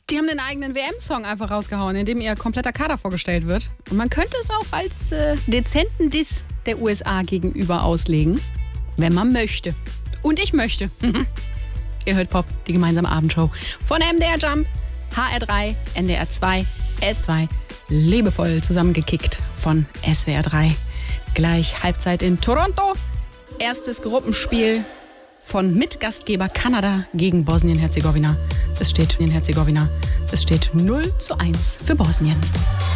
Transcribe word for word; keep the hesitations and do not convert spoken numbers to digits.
Die haben einen eigenen W M-Song einfach rausgehauen, in dem ihr kompletter Kader vorgestellt wird. Und man könnte es auch als äh, dezenten Diss der U S A gegenüber auslegen, wenn man möchte. Und ich möchte. Ihr hört Pop, die gemeinsame Abendshow von M D R Jump, H R drei, N D R zwei, S zwei, liebevoll zusammengekickt von S W R drei. Gleich Halbzeit in Toronto. Erstes Gruppenspiel von Mitgastgeber Kanada gegen Bosnien-Herzegowina. Es steht in Herzegowina. Es steht null zu eins für Bosnien.